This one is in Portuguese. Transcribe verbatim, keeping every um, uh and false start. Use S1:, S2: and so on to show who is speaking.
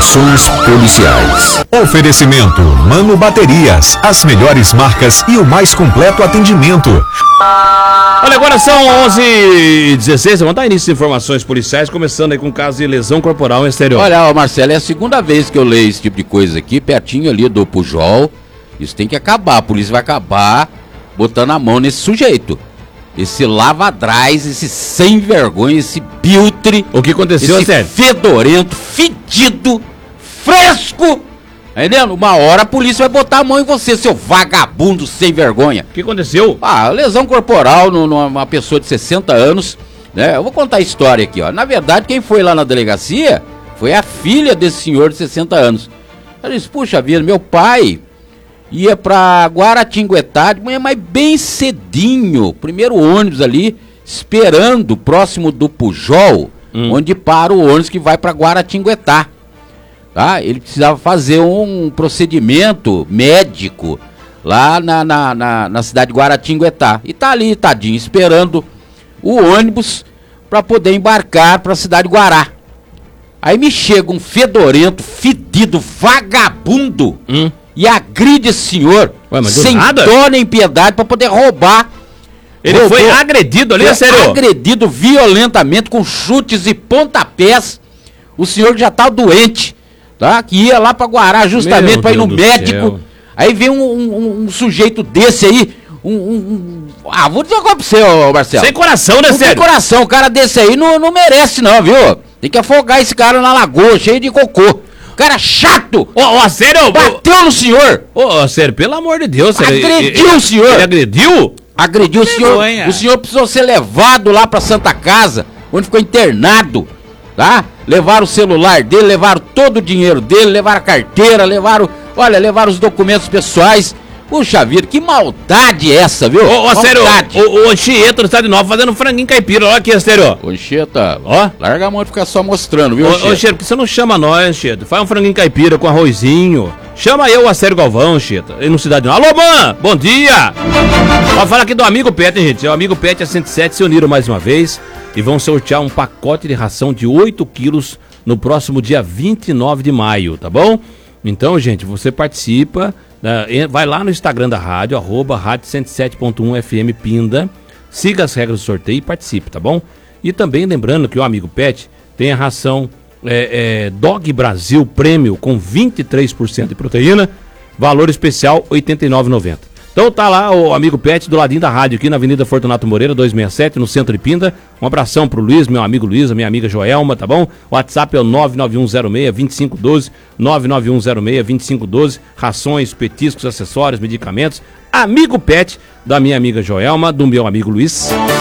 S1: Informações policiais. Oferecimento Mano Baterias, as melhores marcas e o mais completo atendimento.
S2: Olha, agora são onze e dezesseis, vamos dar início às informações policiais, começando aí com o caso de lesão corporal em exterior.
S3: Olha, ó, Marcelo, é a segunda vez que eu leio esse tipo de coisa aqui, pertinho ali do Pujol. Isso tem que acabar, a polícia vai acabar botando a mão nesse sujeito. Esse lavadraz, esse sem vergonha, esse biltre.
S2: O que aconteceu,
S3: esse
S2: sério?
S3: Fedorento, fedido, fresco. Tá entendendo? Uma hora a polícia vai botar a mão em você, seu vagabundo sem vergonha.
S2: O que aconteceu?
S3: Ah, lesão corporal no, numa pessoa de sessenta anos, né? Eu vou contar a história aqui, ó. Na verdade, quem foi lá na delegacia foi a filha desse senhor de sessenta anos. Ela disse, puxa vida, meu pai ia pra Guaratinguetá de manhã, mas bem cedinho, primeiro ônibus ali, esperando, próximo do Pujol, hum. onde para o ônibus que vai pra Guaratinguetá. Tá? Ele precisava fazer um procedimento médico lá na, na, na, na cidade de Guaratinguetá. E tá ali, tadinho, esperando o ônibus para poder embarcar para a cidade de Guará. Aí me chega um fedorento, fedido, vagabundo hum. e agride esse senhor. Ué, sem dó nem piedade para poder roubar.
S2: Ele Roubou, foi agredido ali, sério?
S3: Agredido violentamente com chutes e pontapés. O senhor já tá doente. Tá? Que ia lá pra Guará justamente para ir no médico. Aí vem um, um, um sujeito desse aí, um, um, um... Ah, vou dizer uma coisa pra você, ô Marcelo.
S2: Sem coração, né,
S3: não
S2: sério?
S3: Sem coração, o cara desse aí não, não merece não, viu? Tem que afogar esse cara na lagoa, cheio de cocô. Cara chato!
S2: Ô, ô, sério?
S3: Bateu ô, no senhor!
S2: Ô, ô, sério, pelo amor de Deus, sério.
S3: Agrediu ele, o senhor!
S2: Ele agrediu?
S3: Agrediu o senhor. O senhor precisou ser levado lá pra Santa Casa, onde ficou internado. Tá? Levaram o celular dele, levaram todo o dinheiro dele, levaram a carteira, levaram, olha, levaram os documentos pessoais. Puxa vida, que maldade é essa, viu?
S2: Ô, ô, sério, o Anchieta do Estado de Nova fazendo franguinho caipira, olha aqui, sério.
S3: Ô, Anchieta, ó, larga a mão de ficar só mostrando, viu,
S2: Anchieta? Ô, Anchieta, por que você não chama nós, Anchieta? Faz um franguinho caipira com arrozinho. Chama eu, a Sério Galvão, Anchieta, aí no Cidade de Nova. Alô, mãe, bom dia! Ó, fala aqui do Amigo Pet, hein, gente? O Amigo Pet, a cento e sete se uniram mais uma vez e vão sortear um pacote de ração de oito quilos no próximo dia vinte e nove de maio, tá bom? Então, gente, você participa, né, vai lá no Instagram da rádio, arroba rádio cento e sete ponto um F M Pinda, siga as regras do sorteio e participe, tá bom? E também lembrando que o Amigo Pet tem a ração é, é, Dog Brasil Prêmio com vinte e três por cento de proteína, valor especial oitenta e nove reais e noventa centavos. Então tá lá o Amigo Pet do ladinho da rádio aqui na Avenida Fortunato Moreira duzentos e sessenta e sete, no centro de Pinda. Um abração pro Luiz, meu amigo Luiz, a minha amiga Joelma, tá bom? O WhatsApp é o nove nove um zero seis, dois cinco um dois, nove nove um zero seis, dois cinco um dois, rações, petiscos, acessórios, medicamentos. Amigo Pet da minha amiga Joelma, do meu amigo Luiz.